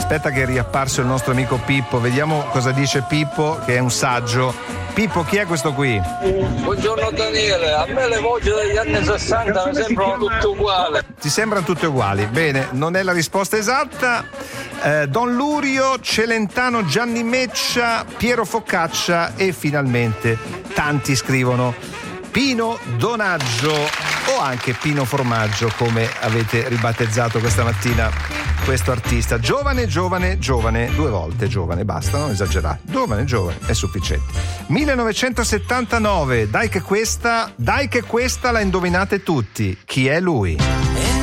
Aspetta che è riapparso il nostro amico Pippo, vediamo cosa dice Pippo, che è un saggio. Pippo, chi è questo qui? Buongiorno Daniele, a me le voci degli anni 60 mi sembrano tutte uguali. Ti sembrano tutte uguali? Bene, non è la risposta esatta. Don Lurio, Celentano, Gianni Meccia, Piero Focaccia e finalmente tanti scrivono Pino Donaggio o anche Pino Formaggio, come avete ribattezzato questa mattina questo artista. Giovane, giovane, giovane, 2 volte giovane, basta, non esagerare. Giovane, giovane, è sufficiente. 1979, dai che questa la indovinate tutti. Chi è lui?